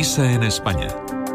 Misa en España.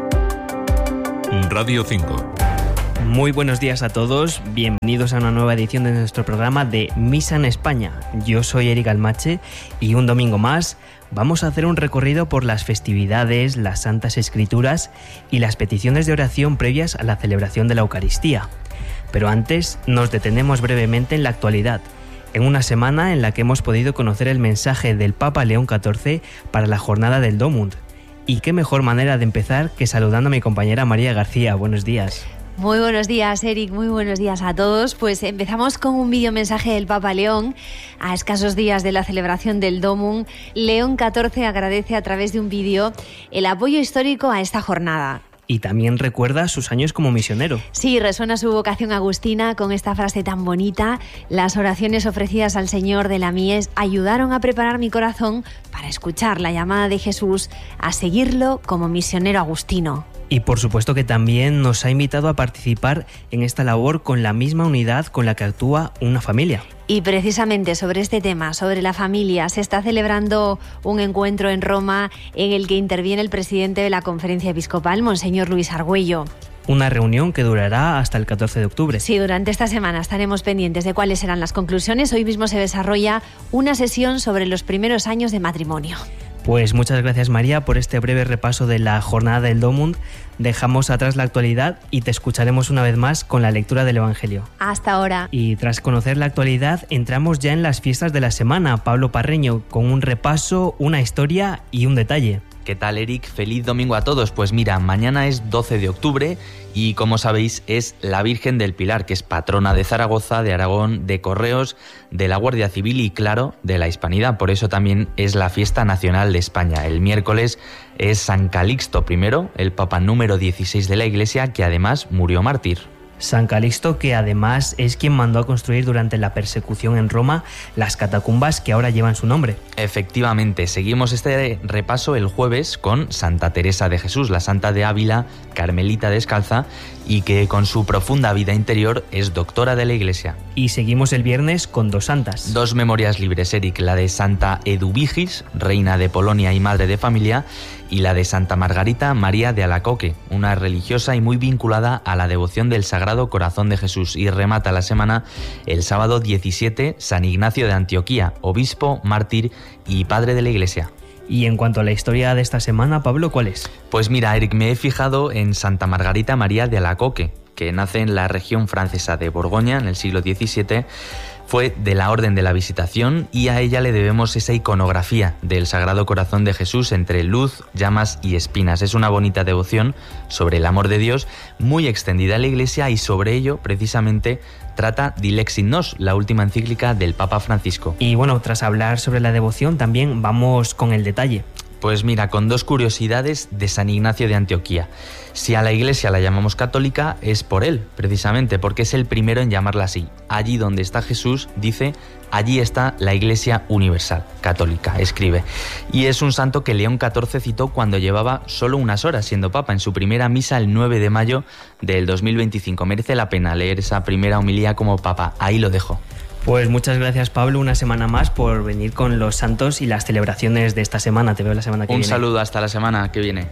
Radio 5. Muy buenos días a todos, bienvenidos a una nueva edición de nuestro programa de Misa en España. Yo soy Eric Almache y un domingo más vamos a hacer un recorrido por las festividades, las Santas Escrituras y las peticiones de oración previas a la celebración de la Eucaristía. Pero antes nos detenemos brevemente en la actualidad, en una semana en la que hemos podido conocer el mensaje del Papa León XIV para la jornada del Domund. Y qué mejor manera de empezar que saludando a mi compañera María García. Buenos días. Muy buenos días, Eric, muy buenos días a todos. Pues empezamos con un vídeo mensaje del Papa León. A escasos días de la celebración del Domum, León XIV agradece a través de un vídeo el apoyo histórico a esta jornada. Y también recuerda sus años como misionero. Sí, resuena su vocación agustina con esta frase tan bonita: las oraciones ofrecidas al Señor de la Mies ayudaron a preparar mi corazón para escuchar la llamada de Jesús a seguirlo como misionero agustino. Y por supuesto que también nos ha invitado a participar en esta labor con la misma unidad con la que actúa una familia. Y precisamente sobre este tema, sobre la familia, se está celebrando un encuentro en Roma en el que interviene el presidente de la Conferencia Episcopal, Monseñor Luis Argüello. Una reunión que durará hasta el 14 de octubre. Sí, durante esta semana estaremos pendientes de cuáles serán las conclusiones. Hoy mismo se desarrolla una sesión sobre los primeros años de matrimonio. Pues muchas gracias, María, por este breve repaso de la jornada del Domund. Dejamos atrás la actualidad y te escucharemos una vez más con la lectura del Evangelio. Hasta ahora. Y tras conocer la actualidad, entramos ya en las fiestas de la semana. Pablo Parreño, con un repaso, una historia y un detalle. ¿Qué tal, Eric? Feliz domingo a todos. Pues mira, mañana es 12 de octubre y, como sabéis, es la Virgen del Pilar, que es patrona de Zaragoza, de Aragón, de Correos, de la Guardia Civil y, claro, de la Hispanidad. Por eso también es la fiesta nacional de España. El miércoles es San Calixto I, el Papa número 16 de la Iglesia, que además murió mártir. San Calixto, que además es quien mandó a construir durante la persecución en Roma las catacumbas que ahora llevan su nombre. Efectivamente, seguimos este repaso el jueves con Santa Teresa de Jesús, la santa de Ávila, carmelita descalza, y que con su profunda vida interior es doctora de la Iglesia. Y seguimos el viernes con dos santas. Dos memorias libres, Eric, la de Santa Eduvigis, reina de Polonia y madre de familia, y la de Santa Margarita María de Alacoque, una religiosa y muy vinculada a la devoción del Sagrado Corazón de Jesús. Y remata la semana el sábado 17 San Ignacio de Antioquía, obispo, mártir y padre de la Iglesia. Y en cuanto a la historia de esta semana, Pablo, ¿cuál es? Pues mira, Eric, me he fijado en Santa Margarita María de Alacoque, que nace en la región francesa de Borgoña en el siglo XVII. Fue de la Orden de la Visitación y a ella le debemos esa iconografía del Sagrado Corazón de Jesús entre luz, llamas y espinas. Es una bonita devoción sobre el amor de Dios, muy extendida en la Iglesia, y sobre ello precisamente trata Dilexit Nos, la última encíclica del Papa Francisco. Y bueno, tras hablar sobre la devoción también vamos con el detalle. Pues mira, con dos curiosidades de San Ignacio de Antioquía. Si a la Iglesia la llamamos católica, es por él, precisamente, porque es el primero en llamarla así. Allí donde está Jesús, dice, allí está la Iglesia universal, católica, escribe. Y es un santo que León XIV citó cuando llevaba solo unas horas siendo papa, en su primera misa el 9 de mayo del 2025. Merece la pena leer esa primera homilía como papa. Ahí lo dejo. Pues muchas gracias, Pablo, una semana más por venir con los santos y las celebraciones de esta semana. Te veo la semana que viene. Un saludo, hasta la semana que viene.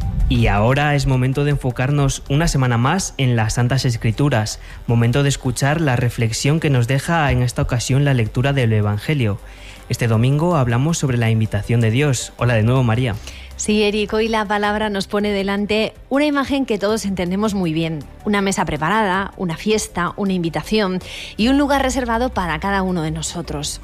Y ahora es momento de enfocarnos una semana más en las Santas Escrituras, momento de escuchar la reflexión que nos deja en esta ocasión la lectura del Evangelio. Este domingo hablamos sobre la invitación de Dios. Hola de nuevo, María. Sí, Eric, hoy la palabra nos pone delante una imagen que todos entendemos muy bien. Una mesa preparada, una fiesta, una invitación y un lugar reservado para cada uno de nosotros.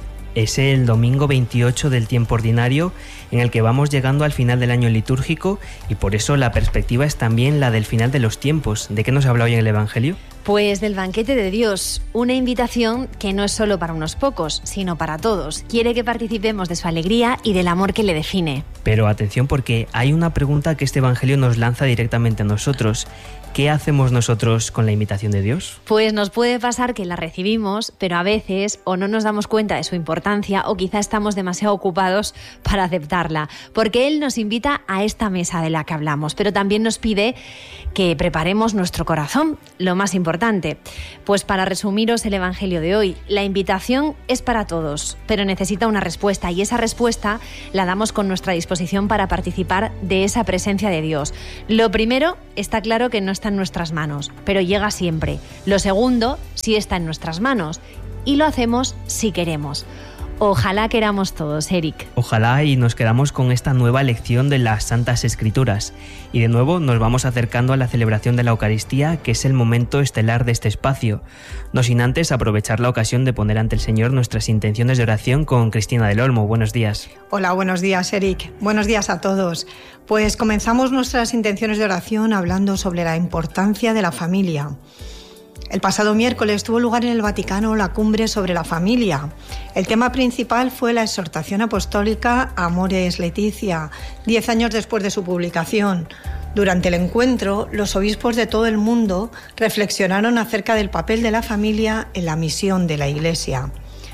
Es el domingo 28 del tiempo ordinario en el que vamos llegando al final del año litúrgico y por eso la perspectiva es también la del final de los tiempos. ¿De qué nos habla hoy en el Evangelio? Pues del banquete de Dios, una invitación que no es solo para unos pocos, sino para todos. Quiere que participemos de su alegría y del amor que le define. Pero atención, porque hay una pregunta que este Evangelio nos lanza directamente a nosotros. ¿Qué hacemos nosotros con la invitación de Dios? Pues nos puede pasar que la recibimos, pero a veces o no nos damos cuenta de su importancia o quizá estamos demasiado ocupados para aceptarla, porque Él nos invita a esta mesa de la que hablamos, pero también nos pide que preparemos nuestro corazón, lo más importante. Pues para resumiros el Evangelio de hoy, la invitación es para todos, pero necesita una respuesta, y esa respuesta la damos con nuestra disposición para participar de esa presencia de Dios. Lo primero, está claro que no está en nuestras manos, pero llega siempre. Lo segundo, sí está en nuestras manos, y lo hacemos si queremos. Ojalá queramos todos, Eric. Ojalá, y nos quedamos con esta nueva lección de las Santas Escrituras. Y de nuevo nos vamos acercando a la celebración de la Eucaristía, que es el momento estelar de este espacio. No sin antes aprovechar la ocasión de poner ante el Señor nuestras intenciones de oración con Cristina del Olmo. Buenos días. Hola, buenos días, Eric. Buenos días a todos. Pues comenzamos nuestras intenciones de oración hablando sobre la importancia de la familia. El pasado miércoles tuvo lugar en el Vaticano la cumbre sobre la familia. El tema principal fue la exhortación apostólica Amoris Laetitia, 10 años después de su publicación. Durante el encuentro, los obispos de todo el mundo reflexionaron acerca del papel de la familia en la misión de la Iglesia.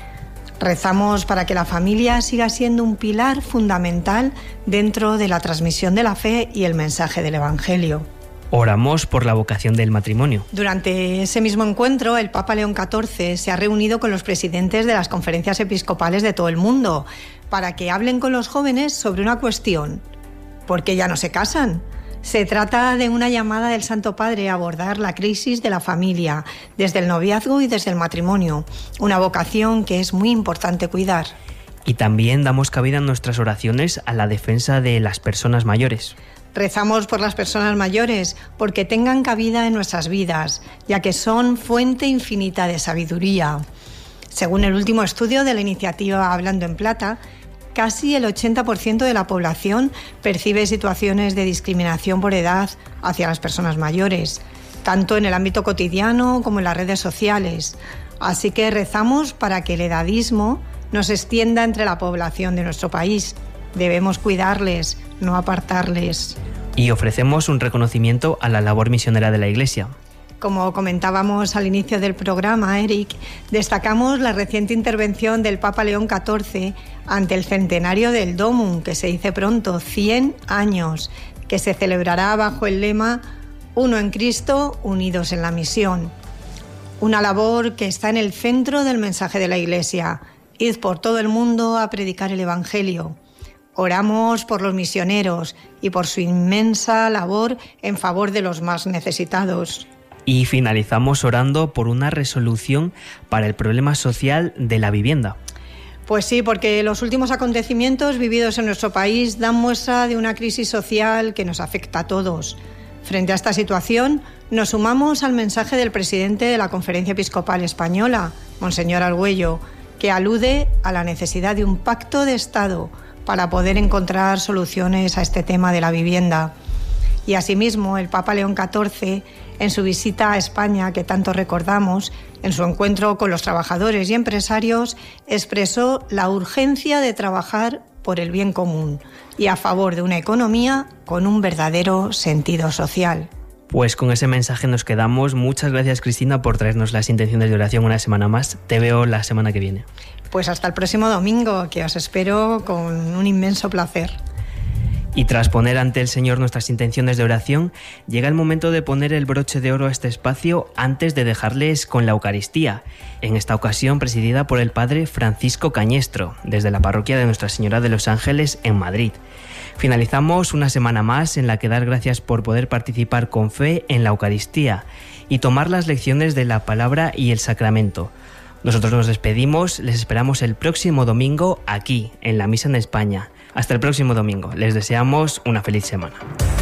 Rezamos para que la familia siga siendo un pilar fundamental dentro de la transmisión de la fe y el mensaje del Evangelio. Oramos por la vocación del matrimonio. Durante ese mismo encuentro, el Papa León XIV se ha reunido con los presidentes de las conferencias episcopales de todo el mundo para que hablen con los jóvenes sobre una cuestión: ¿por qué ya no se casan? Se trata de una llamada del Santo Padre a abordar la crisis de la familia, desde el noviazgo y desde el matrimonio, una vocación que es muy importante cuidar. Y también damos cabida en nuestras oraciones a la defensa de las personas mayores. Rezamos por las personas mayores porque tengan cabida en nuestras vidas, ya que son fuente infinita de sabiduría. Según el último estudio de la iniciativa Hablando en Plata, casi el 80% de la población percibe situaciones de discriminación por edad hacia las personas mayores, tanto en el ámbito cotidiano como en las redes sociales. Así que rezamos para que el edadismo no se extienda entre la población de nuestro país. Debemos cuidarles, no apartarles. Y ofrecemos un reconocimiento a la labor misionera de la Iglesia. Como comentábamos al inicio del programa, Eric, destacamos la reciente intervención del Papa León XIV ante el centenario del Domum, que se dice pronto, 100 años, que se celebrará bajo el lema Uno en Cristo, unidos en la misión. Una labor que está en el centro del mensaje de la Iglesia: id por todo el mundo a predicar el Evangelio. Oramos por los misioneros y por su inmensa labor en favor de los más necesitados. Y finalizamos orando por una resolución para el problema social de la vivienda. Pues sí, porque los últimos acontecimientos vividos en nuestro país dan muestra de una crisis social que nos afecta a todos. Frente a esta situación, nos sumamos al mensaje del presidente de la Conferencia Episcopal Española, Monseñor Argüello, que alude a la necesidad de un pacto de Estado para poder encontrar soluciones a este tema de la vivienda. Y asimismo, el Papa León XIV, en su visita a España, que tanto recordamos, en su encuentro con los trabajadores y empresarios, expresó la urgencia de trabajar por el bien común y a favor de una economía con un verdadero sentido social. Pues con ese mensaje nos quedamos. Muchas gracias, Cristina, por traernos las intenciones de oración una semana más. Te veo la semana que viene. Pues hasta el próximo domingo, que os espero con un inmenso placer. Y tras poner ante el Señor nuestras intenciones de oración, llega el momento de poner el broche de oro a este espacio antes de dejarles con la Eucaristía, en esta ocasión presidida por el Padre Francisco Cañestro, desde la parroquia de Nuestra Señora de los Ángeles en Madrid. Finalizamos una semana más en la que dar gracias por poder participar con fe en la Eucaristía y tomar las lecciones de la palabra y el sacramento. Nosotros nos despedimos, les esperamos el próximo domingo aquí, en la Misa en España. Hasta el próximo domingo, les deseamos una feliz semana.